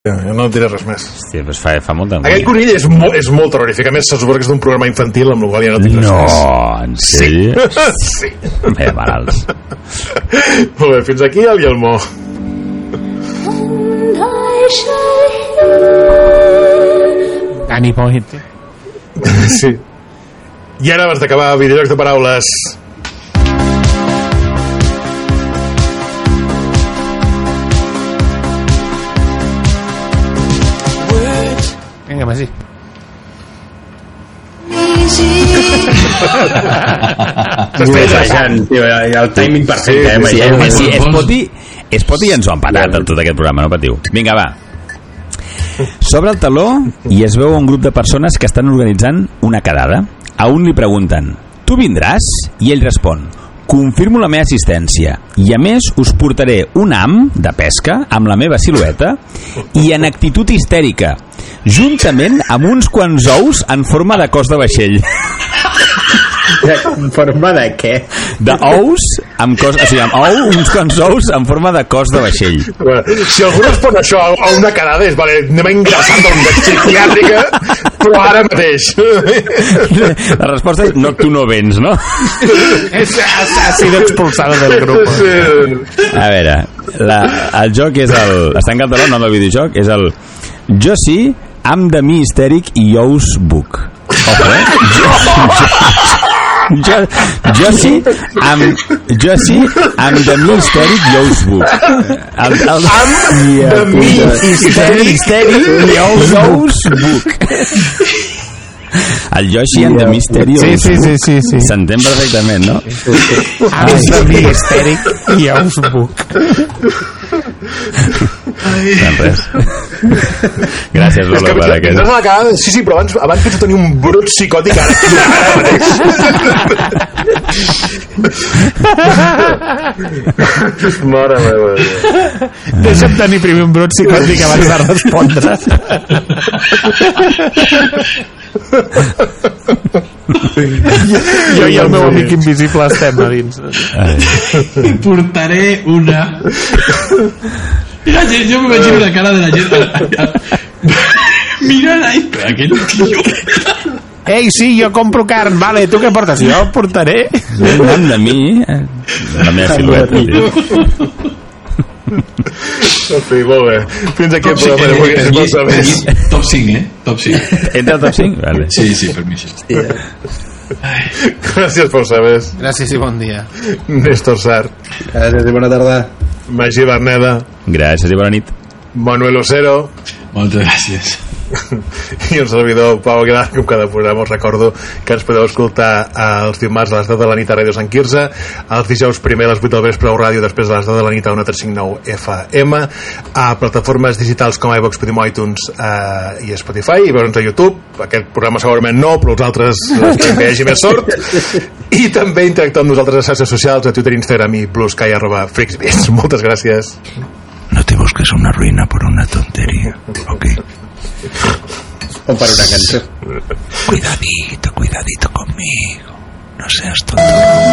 no en diré res més. Hòstia, doncs fa molta angúnia. Aquell conill és molt terrorífic. A més, se suposa que és d'un programa infantil, amb el qual ja no tinc res més. No, en sèrio? Sí. Malalts. Molt bé, fins aquí el Yelmo. Ani Point. Sí. I ara, abans d'acabar, videojocs de paraules. Vinga, va, sí. El timing perfecte, Sí, Spotty ens ho ha empatat en tot aquest programa, no patiu. Vinga, va. Sobre el taló i es veu un grup de persones que estan organitzant una quedada. A un li pregunten: tu vindràs? I ell respon: confirmo la meva assistència i a més us portaré un ham de pesca amb la meva silueta i en actitud histèrica, juntament amb uns quants ous en forma de cos de vaixell. En forma de què? D'ous amb cos, o sigui, amb uns quants ous en forma de cos de vaixell. Si algú respon això a una quedada és, vale, anem a ingressar en una psiquiàtrica, però ara mateix. La resposta és: no, tu no vens, no? Ha sido expulsado del grup. A veure, el joc és el... Està en català, no el videojoc, és el jo sí, am de mi histèric i ous buc. Ojo, jo sí am de mi histèric i ous buc. Am de mi histèric i ous buc. El Yoshi and the Mystery sí. S'entén perfectament, no? És de mi histèric i ous buc. Doncs res. Gràcies, Lolo, per aquest. Sí, però abans que tu tenia un brut psicòtic ara mateix. Mare meva. Deixa'm tenir primer un brut psicòtic abans de respondre. Jo i el meu amic invisible estem a dins. I portaré una... Mira, yo me imagino la cara de la gente. Mira ahí, aquell tío. Ei, sí, jo compro carn. Vale, tu què portes? Jo portaré. Nom de mi, la meva silueta, tio. En fi, molt bé. Fins aquí el programa d'avui. Top 5, Top 5. Entra al top 5? Vale. Sí, permiso. Gràcies per saber. Gràcies i bon dia. Néstor Sart. Gràcies i bona tarda. Magí Berneda. Gràcies i bona nit. Manuel Ocero. Moltes gràcies. I un servidor, Pau Aguilar. Com cada programa us recordo que ens podeu escoltar els dimarts a les 10 de la nit a Ràdio Sant Quirze, els dijous primer a les 8 del vespre a Ràdio, després a les 10 de la nit a 1359 FM, a plataformes digitals com iVox, Podimo, iTunes i Spotify, i veure'ns a YouTube. Aquest programa segurament no, però els altres esperem que hi hagi més sort. I també interactuar amb nosaltres a xarxes socials, a Twitter, Instagram i Bluesky @freaksbeats. Moltes gràcies. No te busques una ruina por una tontería, ¿ok? O para una canción. Cuidadito conmigo. No seas tonto.